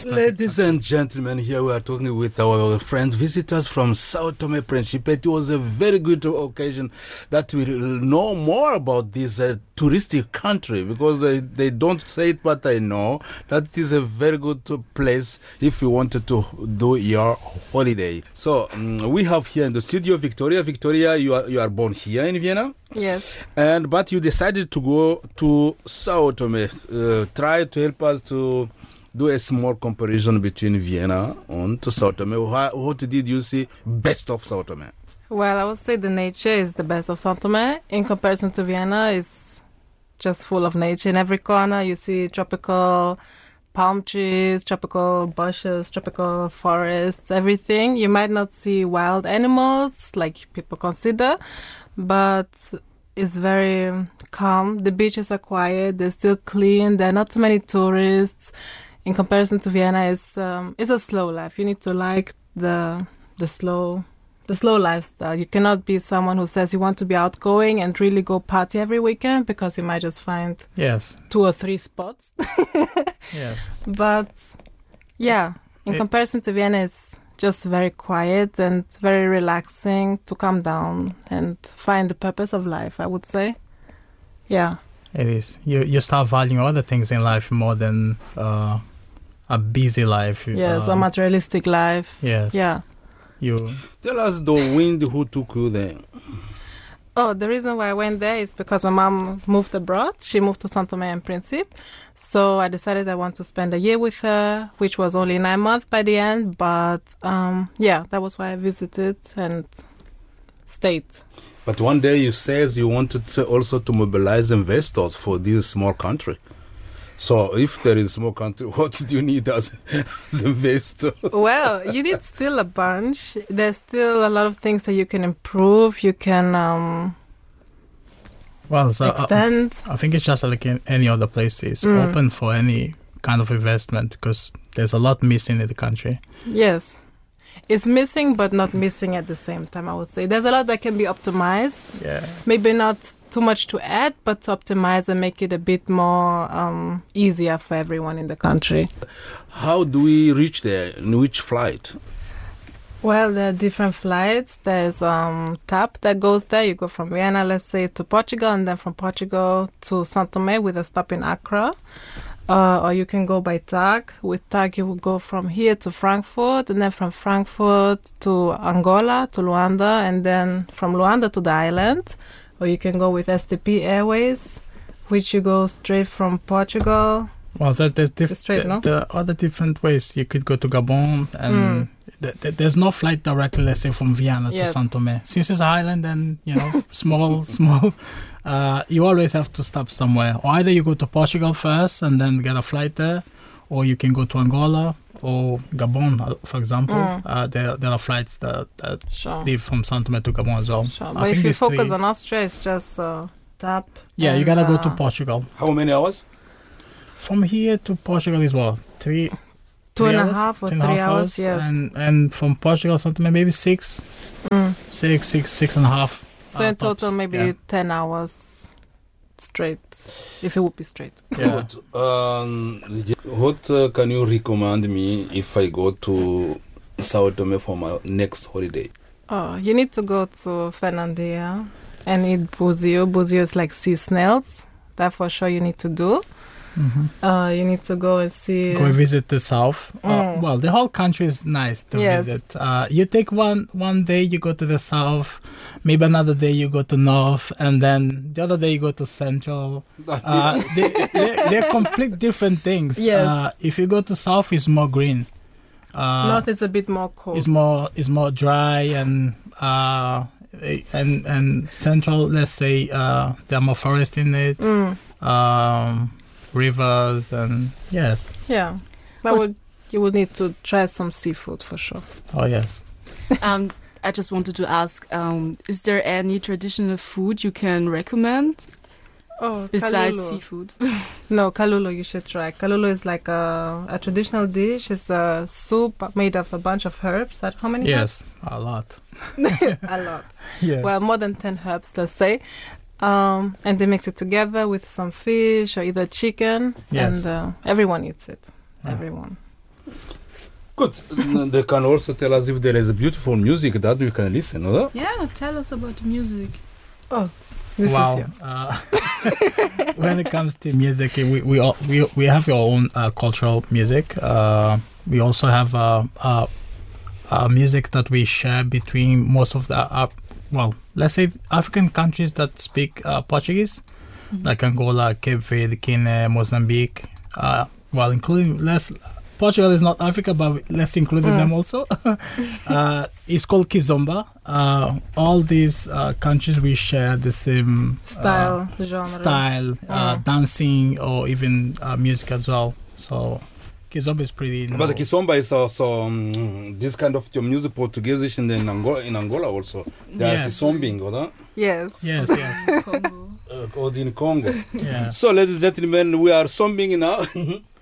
Ladies and gentlemen, here we are talking with our friends, visitors from Sao Tome Principe. It was a very good occasion that we know more about this touristic country, because they don't say it, but I know that it is a very good place if you wanted to do your holiday. So we have here in the studio Victoria. Victoria, you are born here in Vienna? Yes. But you decided to go to Sao Tome. Try to help us to do a small comparison between Vienna and Sao Tome. What did you see best of Sao Tome? Well, I would say the nature is the best of Sao Tome. In comparison to Vienna, it's just full of nature. In every corner, you see tropical palm trees, tropical bushes, tropical forests, everything. You might not see wild animals like people consider, but it's very calm. The beaches are quiet. They're still clean. There are not too many tourists. In comparison to Vienna, it's a slow life. You need to like the slow lifestyle. You cannot be someone who says you want to be outgoing and really go party every weekend, because you might just find 2 or 3 spots. Yes. But yeah, in comparison to Vienna, it's just very quiet and very relaxing to calm down and find the purpose of life, I would say. Yeah. It is. You start valuing other things in life more than a busy life. Yes, a materialistic life. Yes. Yeah. You tell us the wind who took you there. Oh, the reason why I went there is because my mom moved abroad. She moved to Sao Tome and Principe. So I decided I want to spend a year with her, which was only 9 months by the end. But yeah, that was why I visited and stayed. But one day you said you wanted also to mobilize investors for this small country. So if there is a small country, what do you need as investor? Well, you need still a bunch. There's still a lot of things that you can improve. You can extend. I think it's just like in any other place. It's open for any kind of investment, because there's a lot missing in the country. Yes. It's missing, but not missing at the same time, I would say. There's a lot that can be optimized. Yeah. Maybe not too much to add, but to optimize and make it a bit more easier for everyone in the country. How do we reach there? In which flight? Well, there are different flights. There's TAP that goes there. You go from Vienna, let's say, to Portugal, and then from Portugal to Sao Tome with a stop in Accra. Or you can go by TAG. With TAG, you will go from here to Frankfurt, and then from Frankfurt to Angola, to Luanda, and then from Luanda to the island. Or you can go with STP Airways, which you go straight from Portugal. Well, there's there are other different ways. You could go to Gabon, and there's no flight directly, let's say, from Vienna to Sao Tome. Since it's an island and, small, you always have to stop somewhere. Or either you go to Portugal first and then get a flight there, or you can go to Angola or Gabon, for example. There are flights that leave from Sao Tome to Gabon as well. Sure. But if you focus on Austria, it's just TAP. Yeah, you gotta go to Portugal. How many hours? From here to Portugal is what? 2.5 or 3 hours, yes. And from Portugal, something maybe 6 and a half. So in total, maybe 10 hours straight, if it would be straight. Yeah. What can you recommend me if I go to Sao Tome for my next holiday? Oh, you need to go to Fernandinha and eat buzio. Buzio is like sea snails. That for sure you need to do. Mm-hmm. You need to go and see. Go visit the south. Well, the whole country is nice to visit. You take one day, you go to the south. Maybe another day you go to north, and then the other day you go to central. They're complete different things. Yes. If you go to south, it's more green. North is a bit more cold. It's more dry, and central, let's say, there are more forest in it. Rivers and yes. Yeah. But you would need to try some seafood for sure. Oh, yes. I just wanted to ask, is there any traditional food you can recommend besides seafood? No, kalulu you should try. Kalulu is like a traditional dish. It's a soup made of a bunch of herbs. How many herbs? Yes, a lot. A lot. Yes. Well, more than 10 herbs, let's say. And they mix it together with some fish or either chicken. Yes. And everyone eats it. Everyone. Good. They can also tell us if there is beautiful music that we can listen, or? Yeah, tell us about the music. Oh, this wow. is yours. When it comes to music, we have our own cultural music. We also have music that we share between most of the let's say African countries that speak Portuguese, like Angola, Cape Verde, Guinea, Mozambique. Including Portugal is not Africa, but let's include them also. It's called Kizomba. All these countries, we share the same genre, dancing, or even music as well. So Kizomba is pretty. But the Kizomba is also this kind of music Portuguese in Angola also. They are Kizombing, or Yes. Congo. Or in Congo. Yeah. So, ladies and gentlemen, we are zombing now.